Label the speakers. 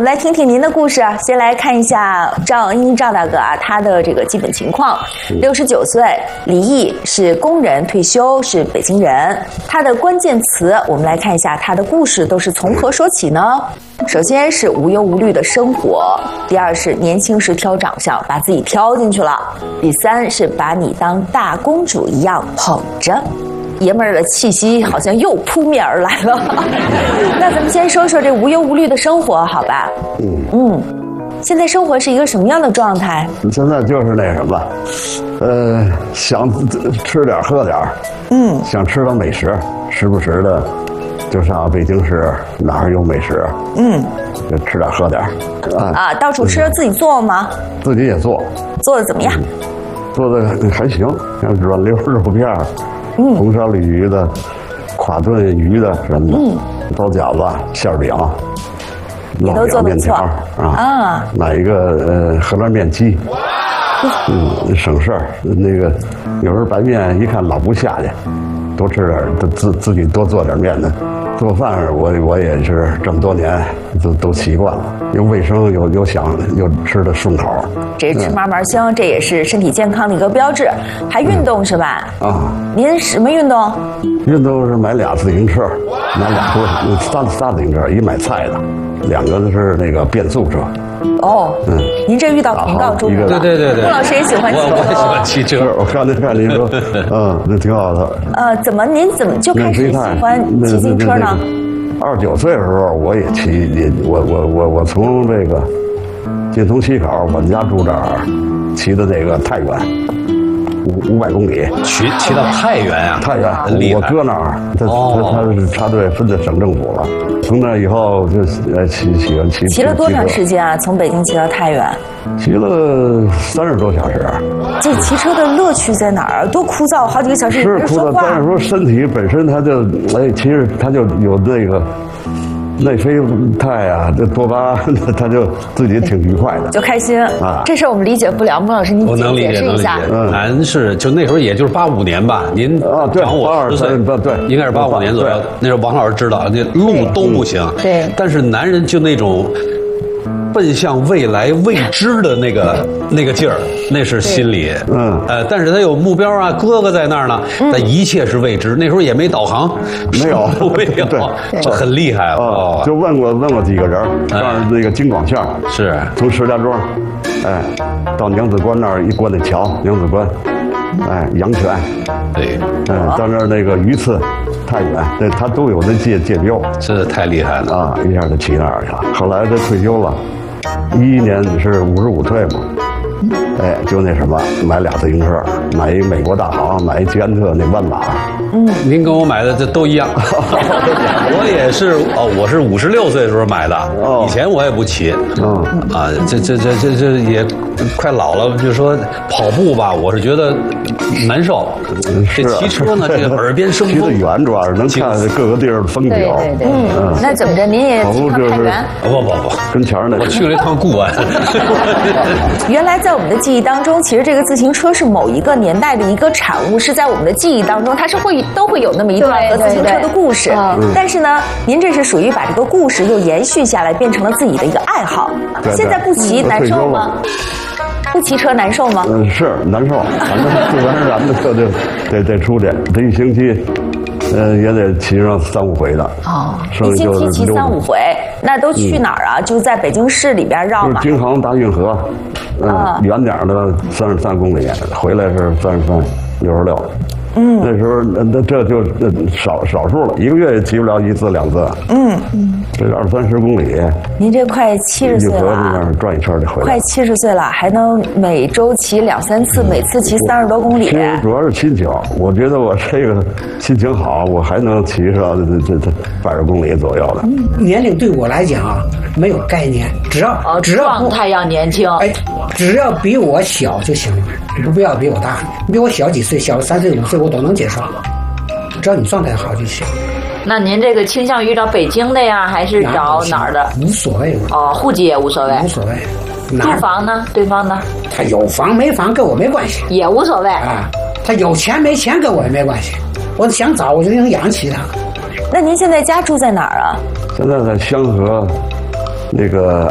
Speaker 1: 们来听听您的故事啊。先来看一下赵英赵大哥啊，他的这个基本情况：69岁，离异，是工人，退休，是北京人。他的关键词，我们来看一下他的故事都是从何说起呢？首先是无忧无虑的生活，第二是年轻时挑长相，把自己挑进去了，第三是把你当大公主一样捧着。爷们儿的气息好像又扑面而来了。那咱们先说说这无忧无虑的生活，好吧？现在生活是一个什么样的状态？
Speaker 2: 现在就是那什么，想吃点喝点，想吃点美食，时不时的就上北京市哪儿有美食，就吃点喝点。
Speaker 1: 到处吃自己做吗？
Speaker 2: 自己也做，
Speaker 1: 做的怎么样？
Speaker 2: 做的还行，像软溜肉片。红烧鲤鱼的，垮炖鱼的什么的，包饺子、馅饼、烙饼、面条买一个荷兰面鸡，省事儿。那个有时候白面一看老不下去，多吃点，自己多做点面的。做饭我也是这么多年都习惯了，又卫生又想又吃的顺口。
Speaker 1: 这吃嘛嘛香，这也是身体健康的一个标志。还运动是吧？您什么运动？
Speaker 2: 运动是买俩自行车，买俩仨自行车，一买菜的，2个是那个变速车。
Speaker 1: 您这遇到同道中人了。
Speaker 3: 对，
Speaker 1: 郭老师也喜欢骑车。
Speaker 3: 我也喜欢骑车。
Speaker 2: 我看您说，那挺好的。
Speaker 1: 您怎么就开始喜欢骑自行车呢
Speaker 2: ？29岁的时候我也骑，我从这个晋潼西口，我们家住这儿，骑的那个太原，500公里，
Speaker 3: 骑到太原啊！
Speaker 2: 太原，我哥那儿，他是插队分在省政府了。从那以后就喜欢骑。
Speaker 1: 骑了多长时间啊？从北京骑到太原？
Speaker 2: 骑了30多小时。
Speaker 1: 这骑车的乐趣在哪儿？多枯燥，好几个小时
Speaker 2: 是枯燥，但是说身体本身它就其实它就有那个内啡肽啊，这多巴胺，他就自己挺愉快的，
Speaker 1: 就开心啊。这事我们理解不了，孟老师您解释一下。
Speaker 3: 咱是就那时候也就是85年吧，您长我10岁，
Speaker 2: 对，
Speaker 3: 应该是85年左右。那时候王老师知道，那路都不行。
Speaker 1: 对，
Speaker 3: 但是男人就那种奔向未来未知的那个劲儿，那是心里。但是他有目标啊，哥哥在那儿呢，但一切是未知。那时候也没导航，
Speaker 2: 没有，
Speaker 3: 这很厉害
Speaker 2: 就问过几个人，上那个京广线
Speaker 3: 是
Speaker 2: 从石家庄，到娘子关那儿一过那桥，娘子关，阳泉，
Speaker 3: 对，
Speaker 2: 到那儿那个榆次。太远，他都有那界标，
Speaker 3: 这太厉害了
Speaker 2: 啊！一下就骑那儿去了。后来他退休了，11年是55退嘛，就那什么，买俩自行车，买一美国大行，买一捷安特那弯马。
Speaker 3: 您跟我买的这都一样。我也是我是56岁的时候买的，以前我也不骑。这也快老了，就说跑步吧，我是觉得难受。这骑车呢，这个耳边生风，
Speaker 2: 骑得远主要是能看各个地儿的风景。
Speaker 1: 对。那怎么着？您也去趟太原？
Speaker 3: 不，
Speaker 2: 跟前儿那。
Speaker 3: 我去了一趟固安。
Speaker 1: 原来在我们的记忆当中，其实这个自行车是某一个年代的一个产物，是在我们的记忆当中，它是都会有那么一段和自行车的故事。但是呢，您这是属于把这个故事又延续下来，变成了自己的一个爱好。现在不骑难受吗？不骑车难受吗？
Speaker 2: 是难受，反正自然而然的就得出去，这一星期，也得骑上3、5回的。
Speaker 1: 一星期骑3、5回，那都去哪儿啊？就在北京市里边绕嘛。
Speaker 2: 京杭大运河，远点的33公里，回来是33、66。那时候这就少数了，1个月也骑不了1次2次。这20、30公里。您这快70岁了啊！转一圈就回来。
Speaker 1: 快70岁了，还能每周骑2、3次，每次骑30多公里。
Speaker 2: 其实主要是心情，我觉得我这个心情好，我还能骑上这80公里左右的。
Speaker 4: 年龄对我来讲啊，没有概念，只要
Speaker 1: 状态要年轻，
Speaker 4: 只要比我小就行了，不要比我大，比我小几岁，小3岁5岁我都能接受，只要你状态好就行。
Speaker 5: 那您这个倾向于找北京的呀，还是找哪儿的？
Speaker 4: 无所谓。
Speaker 5: 户籍也无所谓。
Speaker 4: 无所谓。
Speaker 5: 住房呢？对方呢？
Speaker 4: 他有房没房跟我没关系。
Speaker 5: 也无所谓
Speaker 4: 啊。他有钱没钱跟我也没关系。我想找我就能养起他。
Speaker 1: 那您现在家住在哪儿啊？
Speaker 2: 现在在香河，那个